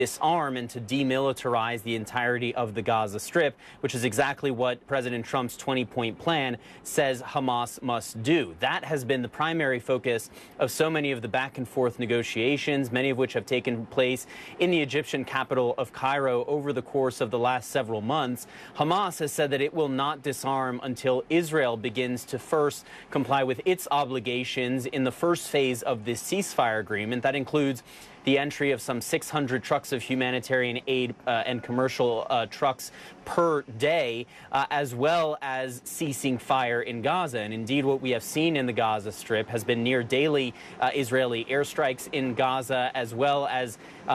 disarm and to demilitarize the entirety of the Gaza Strip, which is exactly what President Trump's 20-point plan says Hamas must do. That has been the primary focus of so many of the back-and-forth negotiations, many of which have taken place in the Egyptian capital of Cairo over the course of the last several months. Hamas has said that it will not disarm until Israel begins to first comply with its obligations in the first phase of this ceasefire agreement. That includes the entry of some 600 trucks of humanitarian aid and commercial trucks per day, as well as ceasing fire in Gaza. And indeed, what we have seen in the Gaza Strip has been near daily Israeli airstrikes in Gaza, as well as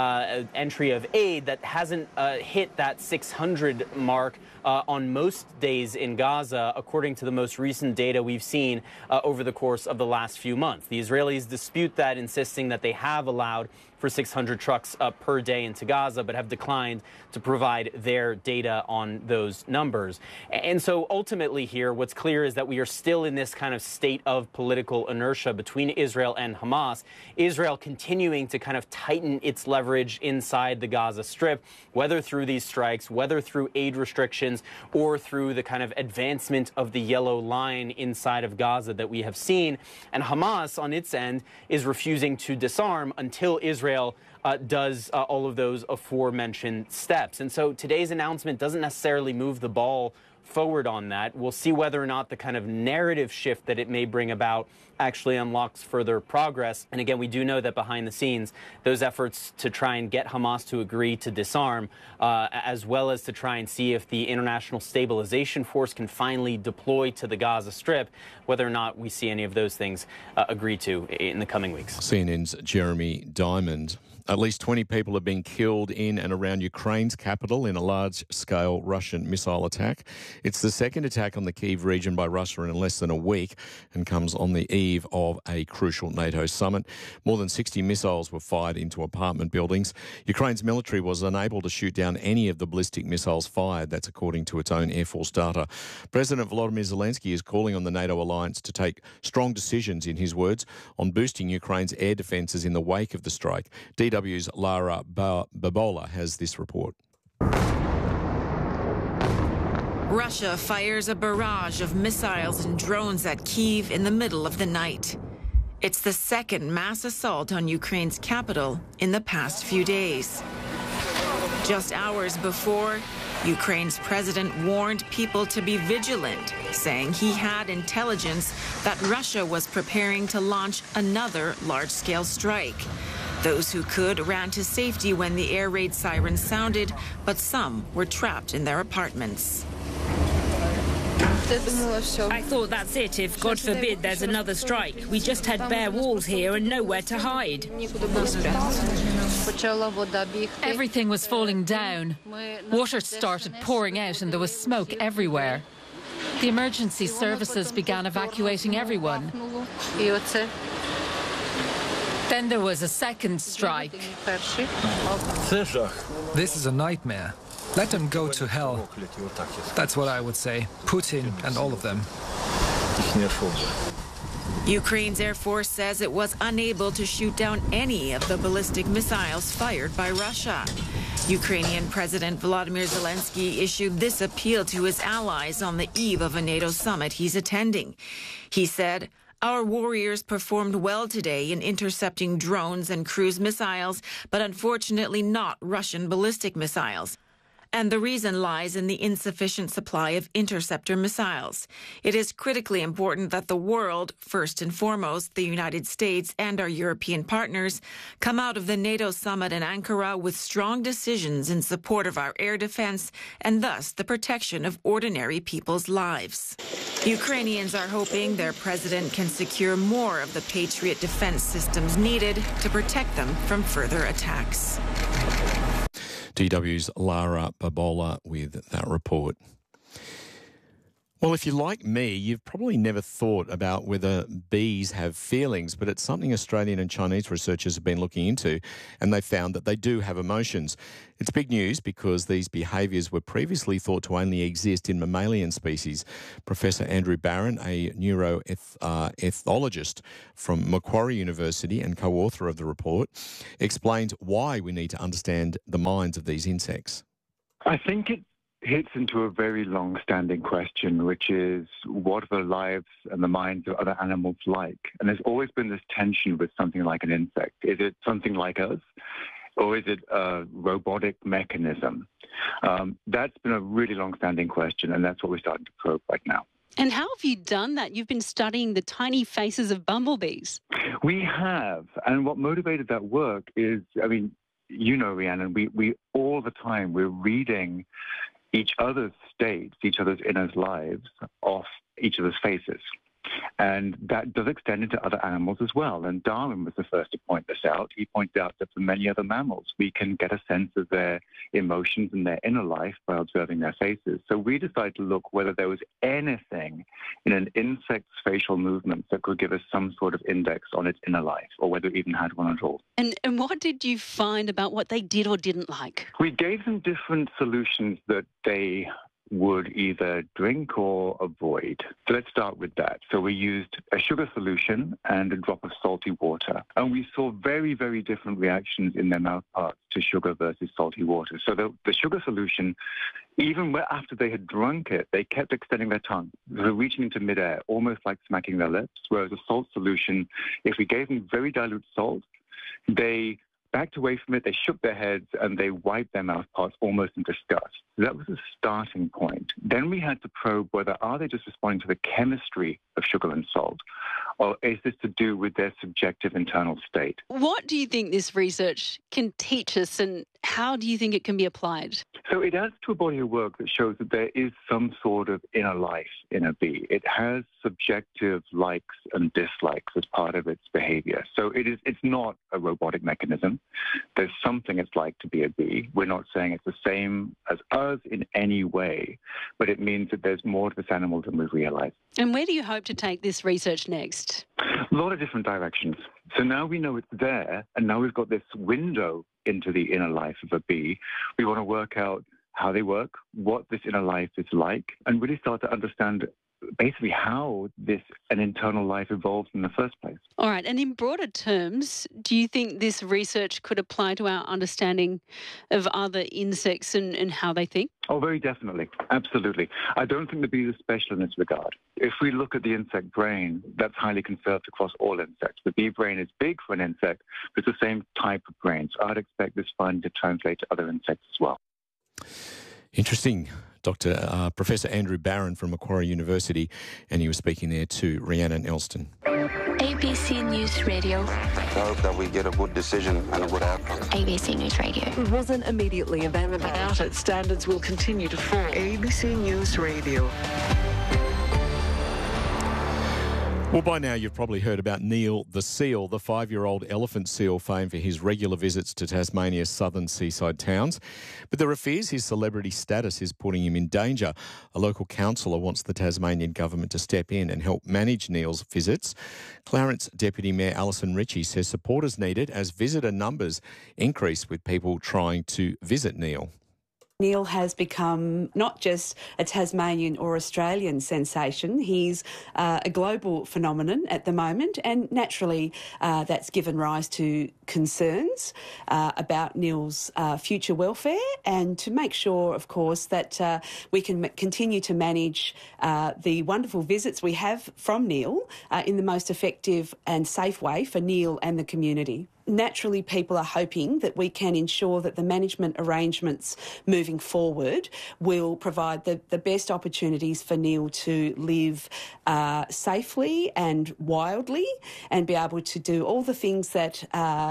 entry of aid that hasn't hit that 600 mark on most days in Gaza, according to the most recent data we've seen over the course of the last few months. The Israelis dispute that, insisting that they have allowed for 600 trucks per day into Gaza, but have declined to provide their data on those numbers. And so ultimately here, what's clear is that we are still in this kind of state of political inertia between Israel and Hamas. Israel continuing to kind of tighten its leverage inside the Gaza Strip, whether through these strikes, whether through aid restrictions, or through the kind of advancement of the yellow line inside of Gaza that we have seen. And Hamas, on its end, is refusing to disarm until Israel does all of those aforementioned steps. And so today's announcement doesn't necessarily move the ball forward on that. We'll see whether or not the kind of narrative shift that it may bring about actually unlocks further progress. And again, we do know that behind the scenes, those efforts to try and get Hamas to agree to disarm, as well as to try and see if the International Stabilization Force can finally deploy to the Gaza Strip, whether or not we see any of those things agreed to in the coming weeks. CNN's Jeremy Diamond. At least 20 people have been killed in and around Ukraine's capital in a large-scale Russian missile attack. It's the second attack on the Kyiv region by Russia in less than a week and comes on the eve of a crucial NATO summit. More than 60 missiles were fired into apartment buildings. Ukraine's military was unable to shoot down any of the ballistic missiles fired. That's according to its own Air Force data. President Volodymyr Zelensky is calling on the NATO alliance to take strong decisions, in his words, on boosting Ukraine's air defences in the wake of the strike. DW's Lara Babola has this report. Russia fires a barrage of missiles and drones at Kyiv in the middle of the night. It's the second mass assault on Ukraine's capital in the past few days. Just hours before, Ukraine's president warned people to be vigilant, saying he had intelligence that Russia was preparing to launch another large-scale strike. Those who could ran to safety when the air raid sirens sounded, but some were trapped in their apartments. I thought that's it. If, God forbid, there's another strike. We just had bare walls here and nowhere to hide. Everything was falling down. Water started pouring out and there was smoke everywhere. The emergency services began evacuating everyone. Then there was a second strike. This is a nightmare. Let them go to hell. That's what I would say. Putin and all of them. Ukraine's Air Force says it was unable to shoot down any of the ballistic missiles fired by Russia. Ukrainian President Volodymyr Zelensky issued this appeal to his allies on the eve of a NATO summit he's attending. He said, "Our warriors performed well today in intercepting drones and cruise missiles, but unfortunately not Russian ballistic missiles. And the reason lies in the insufficient supply of interceptor missiles. It is critically important that the world, first and foremost the United States and our European partners, come out of the NATO summit in Ankara with strong decisions in support of our air defense and thus the protection of ordinary people's lives." Ukrainians are hoping their president can secure more of the Patriot defense systems needed to protect them from further attacks. DW's Lara Babola with that report. Well, if you're like me, you've probably never thought about whether bees have feelings, but it's something Australian and Chinese researchers have been looking into, and they found that they do have emotions. It's big news because these behaviours were previously thought to only exist in mammalian species. Professor Andrew Barron, a neuroethologist from Macquarie University and co-author of the report, explains why we need to understand the minds of these insects. I think it hits into a very long-standing question, which is what are the lives and the minds of other animals like? And there's always been this tension with something like an insect. Is it something like us, or is it a robotic mechanism? That's been a really long-standing question, and that's what we're starting to probe right now. And how have you done that? You've been studying the tiny faces of bumblebees. We have, and what motivated that work is, I mean, you know, Rhiannon, we all the time, we're reading each other's states, each other's inner lives off each other's faces. And that does extend into other animals as well. And Darwin was the first to point this out. He pointed out that for many other mammals, we can get a sense of their emotions and their inner life by observing their faces. So we decided to look whether there was anything in an insect's facial movements that could give us some sort of index on its inner life, or whether it even had one at all. And what did you find about what they did or didn't like? We gave them different solutions that they would either drink or avoid. So let's start with that. So we used a sugar solution and a drop of salty water. And we saw very, very different reactions in their mouth parts to sugar versus salty water. So the sugar solution, even after they had drunk it, they kept extending their tongue, so reaching into midair, almost like smacking their lips. Whereas a salt solution, if we gave them very dilute salt, they backed away from it, they shook their heads, and they wiped their mouth parts almost in disgust. So that was a starting point. Then we had to probe whether are they just responding to the chemistry of sugar and salt, or is this to do with their subjective internal state? What do you think this research can teach us, and how do you think it can be applied? So it adds to a body of work that shows that there is some sort of inner life in a bee. It has subjective likes and dislikes as part of its behavior. So it's not a robotic mechanism. There's something it's like to be a bee. We're not saying it's the same as us in any way, but it means that there's more to this animal than we realize. And where do you hope to take this research next? A lot of different directions. So now we know it's there, and now we've got this window into the inner life of a bee. We want to work out how they work, what this inner life is like, and really start to understand basically how an internal life evolves in the first place. All right, and in broader terms, do you think this research could apply to our understanding of other insects and how they think? Oh, very definitely. Absolutely. I don't think the bee is special in this regard. If we look at the insect brain, that's highly conserved across all insects. The bee brain is big for an insect, but it's the same type of brain. So I'd expect this finding to translate to other insects as well. Interesting. Professor Andrew Barron from Macquarie University, and he was speaking there to Rhiannon Elston. ABC News Radio. I hope that we get a good decision and a good outcome. ABC News Radio. It wasn't immediately available. Out standards will continue to fall. ABC News Radio. Well, by now you've probably heard about Neil the seal, the 5-year-old elephant seal famed for his regular visits to Tasmania's southern seaside towns. But there are fears his celebrity status is putting him in danger. A local councillor wants the Tasmanian government to step in and help manage Neil's visits. Clarence Deputy Mayor Alison Ritchie says support is needed as visitor numbers increase with people trying to visit Neil. Neil has become not just a Tasmanian or Australian sensation, he's a global phenomenon at the moment, and naturally that's given rise to concerns about Neil's future welfare, and to make sure, of course, that we can continue to manage the wonderful visits we have from Neil in the most effective and safe way for Neil and the community. Naturally, people are hoping that we can ensure that the management arrangements moving forward will provide the best opportunities for Neil to live safely and wildly, and be able to do all the things that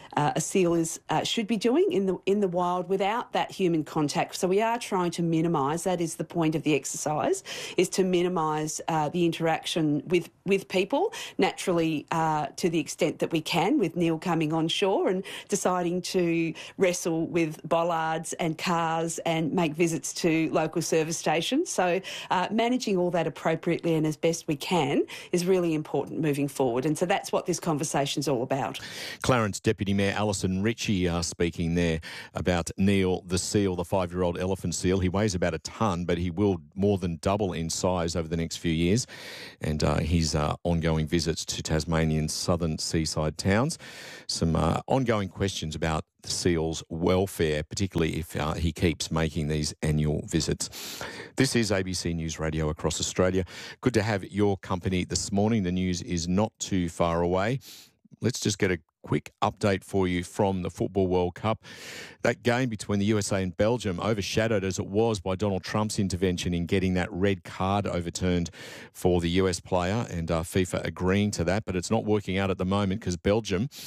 a seal should be doing in the wild without that human contact. So we are trying to minimise. That is the point of the exercise, is to minimise the interaction with people naturally to the extent that we can. With Neil coming on shore and deciding to wrestle with bollards and cars and make visits to local service stations. So managing all that appropriately and as best we can is really important moving forward. And so that's what this conversation is all about. Clarence Deputy Mayor Alison Ritchie speaking there about Neil the seal, the 5-year-old elephant seal. He weighs about a tonne, but he will more than double in size over the next few years. And his ongoing visits to Tasmanian southern seaside towns. Some ongoing questions about the seal's welfare, particularly if he keeps making these annual visits. This is ABC News Radio across Australia. Good to have your company this morning. The news is not too far away. Let's just get a quick update for you from the Football World Cup. That game between the USA and Belgium, overshadowed as it was by Donald Trump's intervention in getting that red card overturned for the US player and FIFA agreeing to that, but it's not working out at the moment because Belgium